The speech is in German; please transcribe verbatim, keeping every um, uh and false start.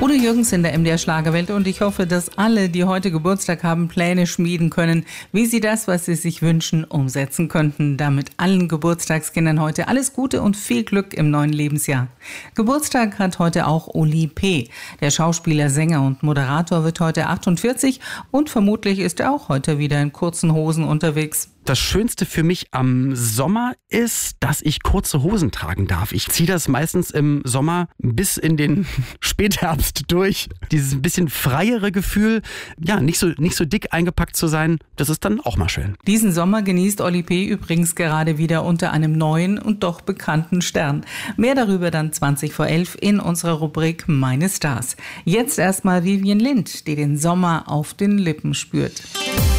Udo Jürgens in der M D R Schlagerwelt und ich hoffe, dass alle, die heute Geburtstag haben, Pläne schmieden können, wie sie das, was sie sich wünschen, umsetzen könnten. Damit allen Geburtstagskindern heute alles Gute und viel Glück im neuen Lebensjahr. Geburtstag hat heute auch Uli P. Der Schauspieler, Sänger und Moderator wird heute achtundvierzig und vermutlich ist er auch heute wieder in kurzen Hosen unterwegs. Das Schönste für mich am Sommer ist, dass ich kurze Hosen tragen darf. Ich ziehe das meistens im Sommer bis in den Spätherbst durch. Dieses ein bisschen freiere Gefühl, ja, nicht so, nicht so dick eingepackt zu sein, das ist dann auch mal schön. Diesen Sommer genießt Oli P. übrigens gerade wieder unter einem neuen und doch bekannten Stern. Mehr darüber dann zwanzig vor elf in unserer Rubrik Meine Stars. Jetzt erstmal Vivien Lind, die den Sommer auf den Lippen spürt.